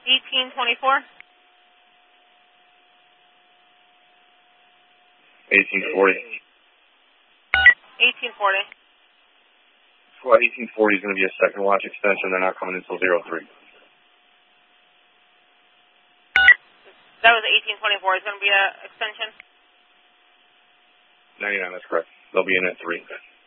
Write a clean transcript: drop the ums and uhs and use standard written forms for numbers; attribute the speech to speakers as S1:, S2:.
S1: 1824.
S2: 1840.
S1: 1840.
S2: Squad 1840 is going to be a second watch extension. They're not coming until 03.
S1: That was 1824. It's going to be an extension?
S2: 99, that's correct. They'll be in at 3.